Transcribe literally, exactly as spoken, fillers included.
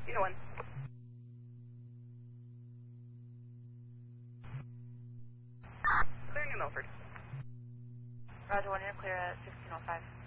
sixteen oh one. Clear New Milford. Roger, one, you're clear at sixteen oh five.